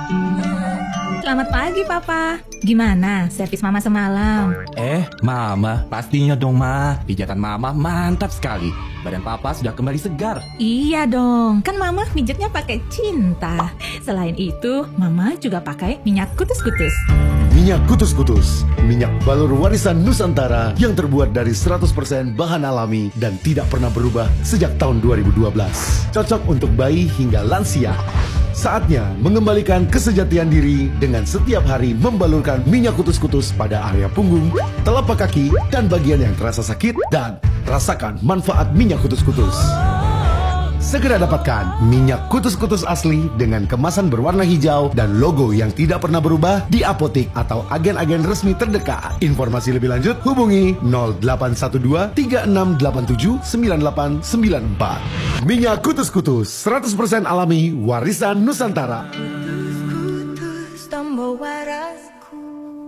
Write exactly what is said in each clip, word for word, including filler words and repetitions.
Selamat pagi, Papa. Gimana servis Mama semalam? Eh, Mama, pastinya dong, Ma. Pijatan Mama mantap sekali. Badan Papa sudah kembali segar. Iya dong, kan Mama pijatnya pakai cinta. Selain itu, Mama juga pakai minyak kutus-kutus. Minyak kutus-kutus, minyak balur warisan Nusantara yang terbuat dari seratus persen bahan alami dan tidak pernah berubah sejak tahun dua ribu dua belas. Cocok untuk bayi hingga lansia. Saatnya mengembalikan kesejatian diri dengan setiap hari membalurkan minyak kutus-kutus pada area punggung, telapak kaki, dan bagian yang terasa sakit, dan rasakan manfaat minyak kutus-kutus. Segera dapatkan minyak kutus-kutus asli dengan kemasan berwarna hijau dan logo yang tidak pernah berubah di apotik atau agen-agen resmi terdekat. Informasi lebih lanjut hubungi nol delapan satu dua tiga enam delapan tujuh sembilan delapan sembilan empat. Minyak kutus-kutus seratus persen alami warisan Nusantara. Kutus-kutus tambah warasku.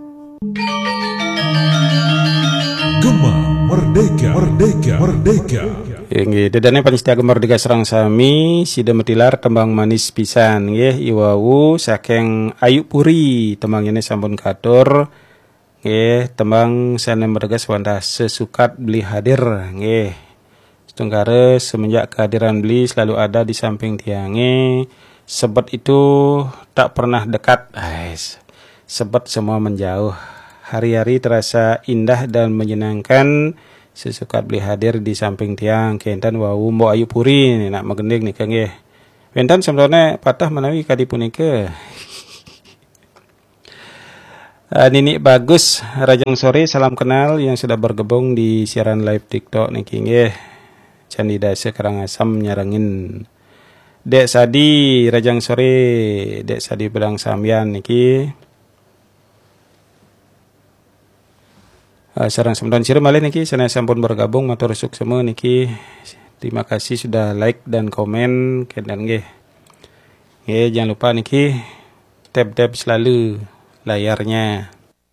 Gema Merdeka, Merdeka, Merdeka. Nggih, dedane Panitiaga Merdeka Serang Sami sida metilar tembang manis pisan nggih iwau saking Ayu Puri tembangnya sampun katur nggih tembang sana merdeka swanda sesukat beli hadir nggih setunggare semenjak kehadiran beli selalu ada di samping tiange sebet itu tak pernah dekat guys sebet semua menjauh hari-hari terasa indah dan menyenangkan. Sesukat beli hadir di samping tiang kentan wau Mbok Ayu Puri ni nak magending nika nggih. Wentan sebenarnya patah menawi kadi punika. uh, Nini bagus Rajang sore salam kenal yang sudah bergabung di siaran live TikTok niki nggih. Candi Dasa Karangasem nyarengin. Dek Sadi Rajang sore, Dek Sadi Pedang Sambian niki. Uh, sarang semdan sira malih niki sana sampun bergabung matur suk semua niki. Terima kasih sudah like dan komen kedan nggih. Nggih jangan lupa niki tab-tab selalu layarnya.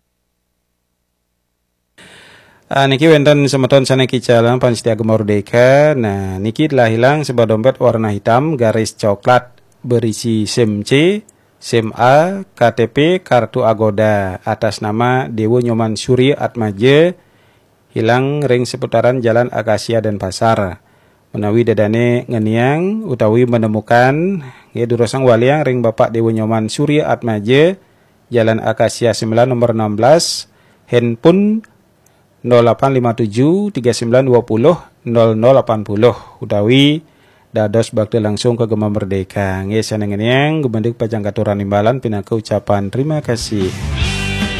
Uh, niki wonten semeton sana kicalang Panitiaga Merdeka. Nah, niki telah hilang sebuah dompet warna hitam garis coklat berisi SIM C, SIM A, K T P, kartu Agoda atas nama Dewo Nyoman Surya Atmaja hilang ring seputaran Jalan Akasia dan Pasar. Menawi dadane ngeniang utawi menemukan nggih durosang waliang ring Bapak Dewo Nyoman Surya Atmaja Jalan Akasia sembilan nomor enam belas handphone nol delapan lima tujuh tiga sembilan dua nol nol nol delapan nol utawi dados bakti langsung ke Gema Merdeka. Nggih seneng yang gumandik pajang katuran imbalan pinaka ucapan terima kasih.